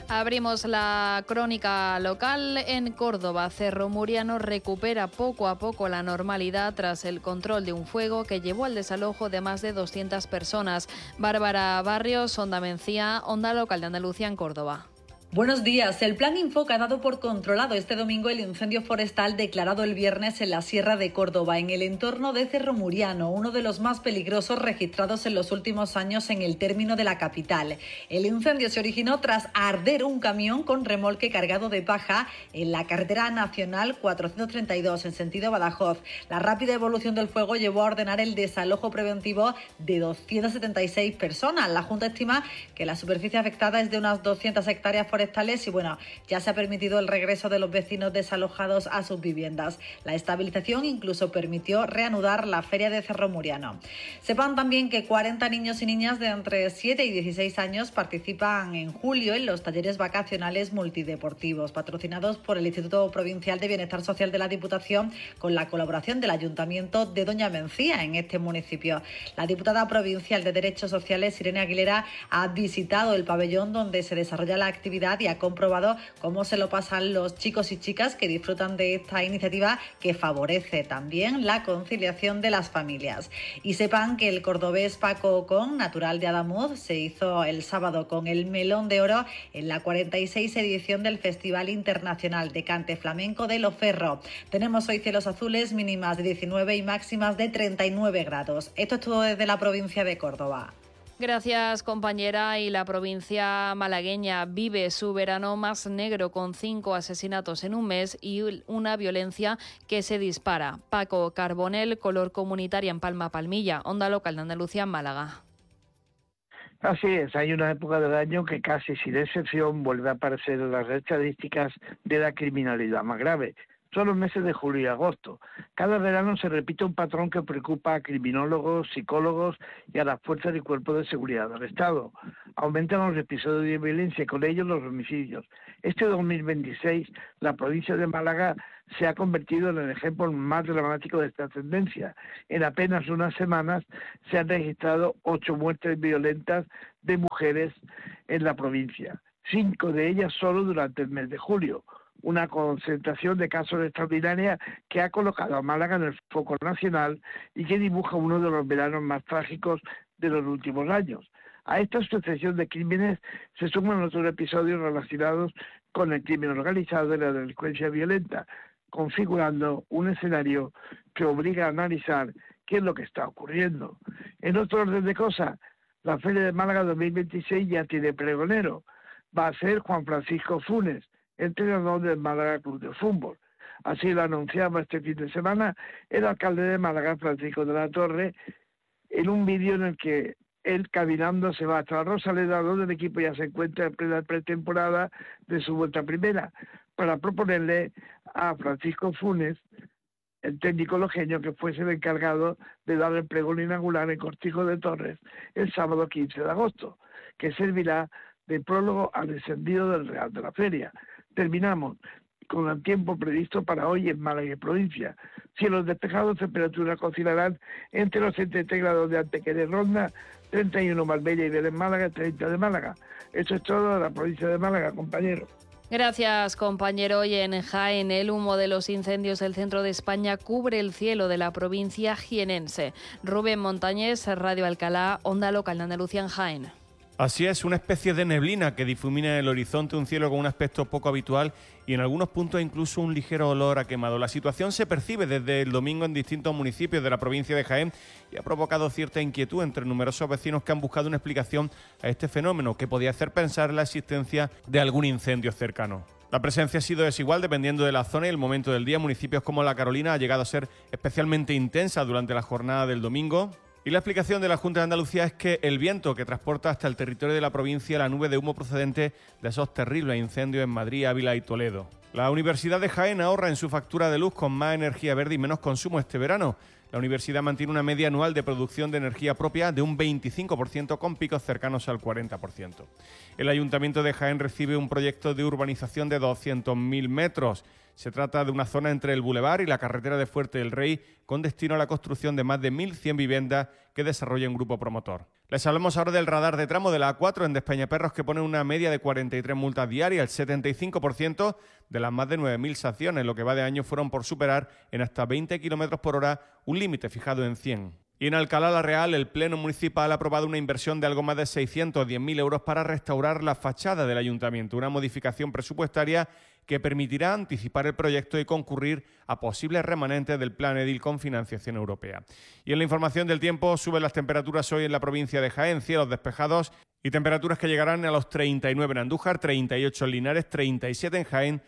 Abrimos la crónica local en Córdoba. Cerro Muriano recupera poco a poco la normalidad tras el control de un fuego que llevó al desalojo de más de 200 personas. Bárbara Barrios, Onda Mencía, Onda Local de Andalucía en Córdoba. Buenos días. El Plan Infoca ha dado por controlado este domingo el incendio forestal declarado el viernes en la Sierra de Córdoba, en el entorno de Cerro Muriano, uno de los más peligrosos registrados en los últimos años en el término de la capital. El incendio se originó tras arder un camión con remolque cargado de paja en la carretera nacional 432 en sentido Badajoz. La rápida evolución del fuego llevó a ordenar el desalojo preventivo de 276 personas. La Junta estima que la superficie afectada es de unas 200 hectáreas forestales y ya se ha permitido el regreso de los vecinos desalojados a sus viviendas. La estabilización incluso permitió reanudar la feria de Cerro Muriano. Sepan también que 40 niños y niñas de entre 7 y 16 años participan en julio en los talleres vacacionales multideportivos patrocinados por el Instituto Provincial de Bienestar Social de la Diputación con la colaboración del Ayuntamiento de Doña Mencía en este municipio. La diputada provincial de Derechos Sociales, Irene Aguilera, ha visitado el pabellón donde se desarrolla la actividad y ha comprobado cómo se lo pasan los chicos y chicas que disfrutan de esta iniciativa que favorece también la conciliación de las familias. Y sepan que el cordobés Paco Ocón, natural de Adamuz, se hizo el sábado con el Melón de Oro en la 46 edición del Festival Internacional de Cante Flamenco de Loferro. Tenemos hoy cielos azules, mínimas de 19 y máximas de 39 grados. Esto es todo desde la provincia de Córdoba. Gracias, compañera. Y la provincia malagueña vive su verano más negro con 5 asesinatos en un mes y una violencia que se dispara. Paco Carbonell, Color Comunitaria en Palma Palmilla, Onda Local de Andalucía en Málaga. Así es, hay una época del año que casi sin excepción vuelve a aparecer en las estadísticas de la criminalidad más grave. Son los meses de julio y agosto. Cada verano se repite un patrón que preocupa a criminólogos, psicólogos y a las fuerzas y cuerpos de seguridad del Estado. Aumentan los episodios de violencia y con ellos los homicidios. Este 2026, la provincia de Málaga se ha convertido en el ejemplo más dramático de esta tendencia. En apenas unas semanas se han registrado 8 muertes violentas de mujeres en la provincia, 5 de ellas solo durante el mes de julio. Una concentración de casos extraordinaria que ha colocado a Málaga en el foco nacional y que dibuja uno de los veranos más trágicos de los últimos años. A esta sucesión de crímenes se suman otros episodios relacionados con el crimen organizado y la delincuencia violenta, configurando un escenario que obliga a analizar qué es lo que está ocurriendo. En otro orden de cosas, la Feria de Málaga 2026 ya tiene pregonero. Va a ser Juan Francisco Funes, entrenador del Málaga Club de Fútbol. Así lo anunciaba este fin de semana el alcalde de Málaga, Francisco de la Torre, en un vídeo en el que él caminando se va hasta la Rosaleda, donde el equipo ya se encuentra en plena pretemporada de su vuelta primera, para proponerle a Francisco Funes, el técnico lojeño, que fuese el encargado de dar el pregón inaugural en Cortijo de Torres el sábado 15 de agosto, que servirá de prólogo al descendido del Real de la Feria. Terminamos con el tiempo previsto para hoy en Málaga y provincia. Cielos despejados, temperaturas oscilarán entre los 33 grados de Antequera y Ronda, 31 Marbella y Belén Málaga, 30 de Málaga. Eso es todo de la provincia de Málaga, compañero. Gracias, compañero. Y en Jaén, el humo de los incendios del centro de España cubre el cielo de la provincia jienense. Rubén Montañés, Radio Alcalá, Onda Local de Andalucía en Jaén. Así es, una especie de neblina que difumina en el horizonte, un cielo con un aspecto poco habitual y en algunos puntos incluso un ligero olor a quemado. La situación se percibe desde el domingo en distintos municipios de la provincia de Jaén y ha provocado cierta inquietud entre numerosos vecinos que han buscado una explicación a este fenómeno que podía hacer pensar en la existencia de algún incendio cercano. La presencia ha sido desigual dependiendo de la zona y el momento del día. Municipios como La Carolina ha llegado a ser especialmente intensa durante la jornada del domingo. Y la explicación de la Junta de Andalucía es que el viento que transporta hasta el territorio de la provincia la nube de humo procedente de esos terribles incendios en Madrid, Ávila y Toledo. La Universidad de Jaén ahorra en su factura de luz con más energía verde y menos consumo este verano. La universidad mantiene una media anual de producción de energía propia de un 25% con picos cercanos al 40%. El Ayuntamiento de Jaén recibe un proyecto de urbanización de 200.000 metros. Se trata de una zona entre el Boulevard y la carretera de Fuerte del Rey con destino a la construcción de más de 1.100 viviendas que desarrolla un grupo promotor. Les hablamos ahora del radar de tramo de la A4 en Despeñaperros, que pone una media de 43 multas diarias. El 75% de las más de 9.000 sanciones, lo que va de año, fueron por superar en hasta 20 km por hora un límite fijado en 100. Y en Alcalá la Real, el Pleno Municipal ha aprobado una inversión de algo más de 610.000 euros para restaurar la fachada del Ayuntamiento, una modificación presupuestaria que permitirá anticipar el proyecto y concurrir a posibles remanentes del Plan Edil con financiación europea. Y en la información del tiempo, suben las temperaturas hoy en la provincia de Jaén, cielos despejados y temperaturas que llegarán a los 39 en Andújar, 38 en Linares, 37 en Jaén,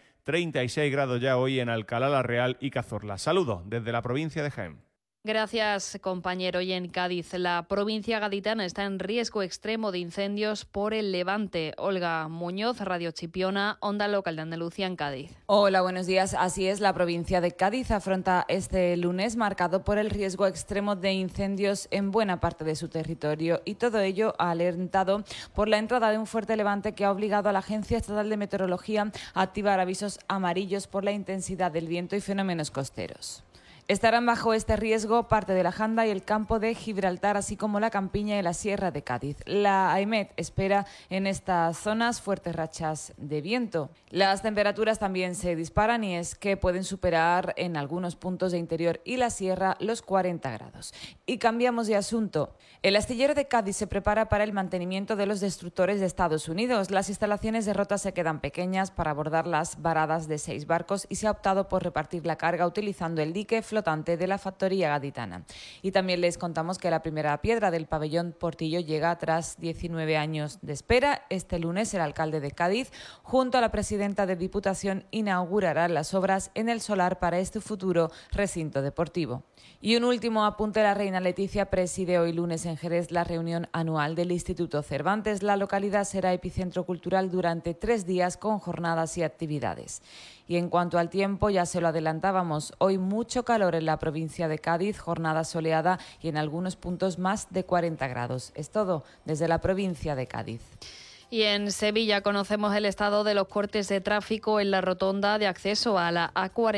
36 grados ya hoy en Alcalá la Real y Cazorla. Saludos desde la provincia de Jaén. Gracias, compañero. Y en Cádiz, la provincia gaditana está en riesgo extremo de incendios por el Levante. Olga Muñoz, Radio Chipiona, Onda Local de Andalucía en Cádiz. Hola, buenos días. Así es, la provincia de Cádiz afronta este lunes marcado por el riesgo extremo de incendios en buena parte de su territorio, y todo ello alentado por la entrada de un fuerte levante que ha obligado a la Agencia Estatal de Meteorología a activar avisos amarillos por la intensidad del viento y fenómenos costeros. Estarán bajo este riesgo parte de la Janda y el campo de Gibraltar, así como la Campiña y la Sierra de Cádiz. La AEMET espera en estas zonas fuertes rachas de viento. Las temperaturas también se disparan y es que pueden superar en algunos puntos de interior y la sierra los 40 grados. Y cambiamos de asunto. El astillero de Cádiz se prepara para el mantenimiento de los destructores de Estados Unidos. Las instalaciones de Rota se quedan pequeñas para abordar las varadas de 6 barcos y se ha optado por repartir la carga utilizando el dique flotante de la factoría gaditana. Y también les contamos que la primera piedra del pabellón Portillo llega tras 19 años de espera. Este lunes el alcalde de Cádiz, junto a la presidenta de Diputación, inaugurará las obras en el solar para este futuro recinto deportivo. Y un último apunte: la reina Leticia preside hoy lunes en Jerez la reunión anual del Instituto Cervantes. La localidad será epicentro cultural durante 3 días con jornadas y actividades. Y en cuanto al tiempo, ya se lo adelantábamos, hoy mucho calor en la provincia de Cádiz, jornada soleada y en algunos puntos más de 40 grados. Es todo desde la provincia de Cádiz. Y en Sevilla conocemos el estado de los cortes de tráfico en la rotonda de acceso a la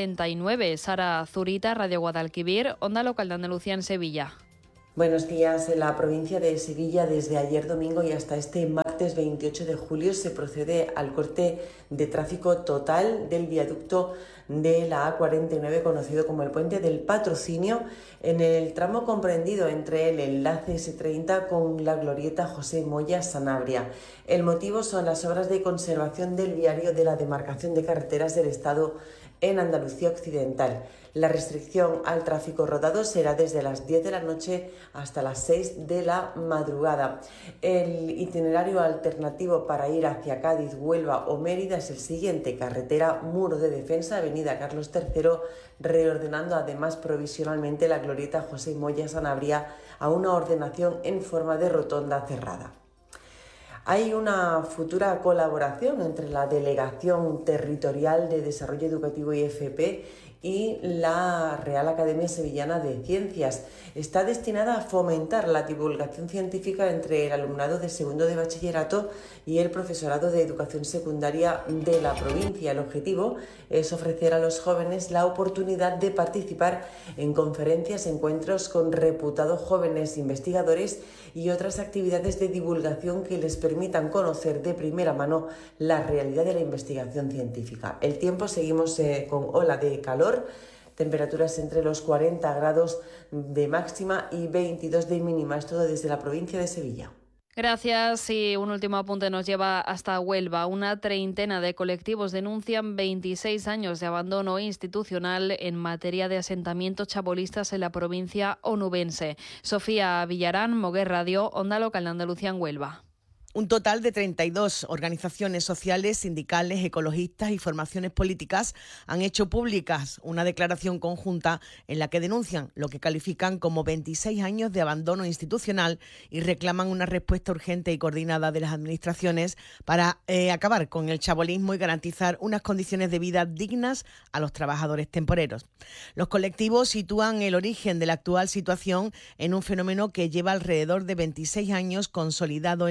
A49. Sara Zurita, Radio Guadalquivir, Onda Local de Andalucía en Sevilla. Buenos días. En la provincia de Sevilla, desde ayer domingo y hasta este martes 28 de julio, se procede al corte de tráfico total del viaducto de la A49, conocido como el Puente del Patrocinio, en el tramo comprendido entre el enlace S30 con la glorieta José Moya Sanabria. El motivo son las obras de conservación del viario de la demarcación de carreteras del Estado en Andalucía Occidental. La restricción al tráfico rodado será desde las 10 de la noche hasta las 6 de la madrugada. El itinerario alternativo para ir hacia Cádiz, Huelva o Mérida es el siguiente: carretera Muro de Defensa, avenida Carlos III, reordenando además provisionalmente la glorieta José Moya Sanabria a una ordenación en forma de rotonda cerrada. Hay una futura colaboración entre la Delegación Territorial de Desarrollo Educativo IFP y la Real Academia Sevillana de Ciencias. Está destinada a fomentar la divulgación científica entre el alumnado de segundo de bachillerato y el profesorado de educación secundaria de la provincia. El objetivo es ofrecer a los jóvenes la oportunidad de participar en conferencias, encuentros con reputados jóvenes investigadores y otras actividades de divulgación que les permitan conocer de primera mano la realidad de la investigación científica. El tiempo, seguimos con ola de calor, temperaturas entre los 40 grados de máxima y 22 de mínima. Es todo desde la provincia de Sevilla. Gracias. Y un último apunte nos lleva hasta Huelva. Una treintena de colectivos denuncian 26 años de abandono institucional en materia de asentamientos chabolistas en la provincia onubense. Sofía Villarán, Moguer Radio, Onda Local de Andalucía en Huelva. Un total de 32 organizaciones sociales, sindicales, ecologistas y formaciones políticas han hecho públicas una declaración conjunta en la que denuncian lo que califican como 26 años de abandono institucional y reclaman una respuesta urgente y coordinada de las administraciones para acabar con el chabolismo y garantizar unas condiciones de vida dignas a los trabajadores temporeros. Los colectivos sitúan el origen de la actual situación en un fenómeno que lleva alrededor de 26 años consolidado en la provincia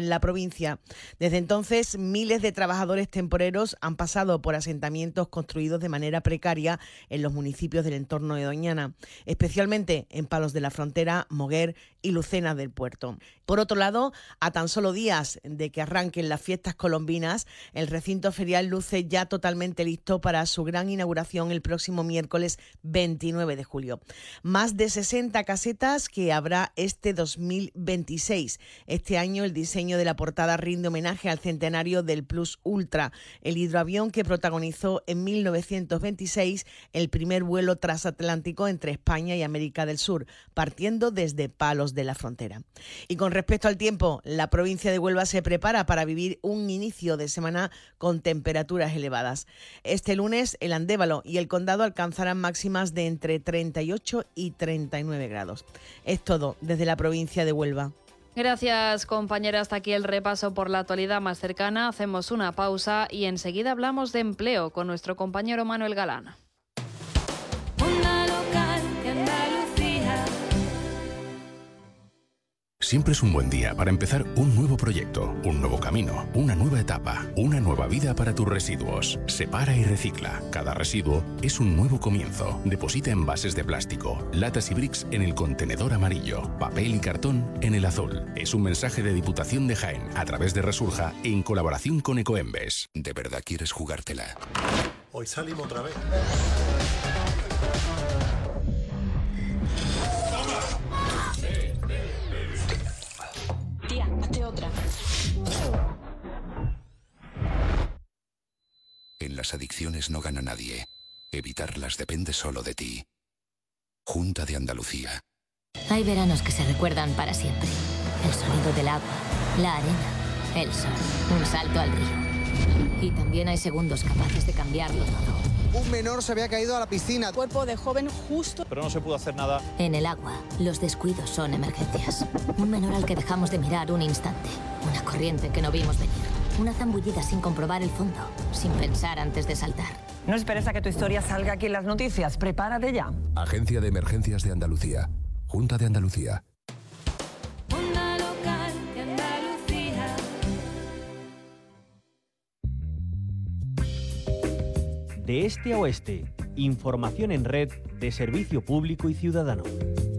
provincia. Desde entonces, miles de trabajadores temporeros han pasado por asentamientos construidos de manera precaria en los municipios del entorno de Doñana, especialmente en Palos de la Frontera, Moguer y Lucena del Puerto. Por otro lado, a tan solo días de que arranquen las fiestas colombinas, el recinto ferial luce ya totalmente listo para su gran inauguración el próximo miércoles 29 de julio. Más de 60 casetas que habrá este 2026. Este año el diseño de la portada rinde homenaje al centenario del Plus Ultra, el hidroavión que protagonizó en 1926 el primer vuelo transatlántico entre España y América del Sur, partiendo desde Palos de la Frontera. Y con respecto al tiempo, la provincia de Huelva se prepara para vivir un inicio de semana con temperaturas elevadas. Este lunes el Andévalo y el Condado alcanzarán máximas de entre 38 y 39 grados. Es todo desde la provincia de Huelva. Gracias, compañera. Hasta aquí el repaso por la actualidad más cercana. Hacemos una pausa y enseguida hablamos de empleo con nuestro compañero Manuel Galán. Onda local de Andalucía. Siempre es un buen día para empezar un nuevo proyecto, un nuevo camino, una nueva etapa, una nueva vida para tus residuos. Separa y recicla. Cada residuo es un nuevo comienzo. Deposita envases de plástico, latas y bricks en el contenedor amarillo, papel y cartón en el azul. Es un mensaje de Diputación de Jaén a través de Resurja en colaboración con Ecoembes. ¿De verdad quieres jugártela? Hoy salimos otra vez. Tía, hazte otra. En las adicciones no gana nadie. Evitarlas depende solo de ti. Junta de Andalucía. Hay veranos que se recuerdan para siempre. El sonido del agua, la arena, el sol, un salto al río. Y también hay segundos capaces de cambiarlo todo. Un menor se había caído a la piscina. Cuerpo de joven justo. Pero no se pudo hacer nada. En el agua, los descuidos son emergencias. Un menor al que dejamos de mirar un instante. Una corriente que no vimos venir. Una zambullida sin comprobar el fondo, sin pensar antes de saltar. No esperes a que tu historia salga aquí en las noticias. Prepárate ya. Agencia de Emergencias de Andalucía. Junta de Andalucía. Onda local de Andalucía. De este a oeste, información en red de servicio público y ciudadano.